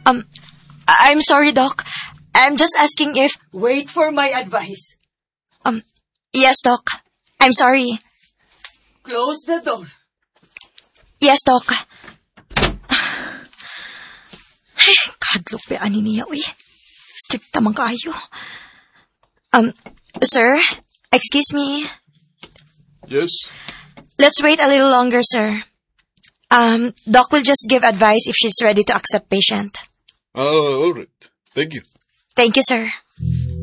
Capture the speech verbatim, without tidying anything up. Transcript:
Um, I- I'm sorry, Doc. I'm just asking if... Wait for my advice. Um, yes, Doc. I'm sorry. Close the door. Yes, Doc. Ay, kadlok pa ani niya, uy. Strict tamang kaayo. Um, sir, excuse me. Yes? Let's wait a little longer, sir. Um, Doc will just give advice if she's ready to accept patient. Ah, all right. Thank you. Thank you, sir.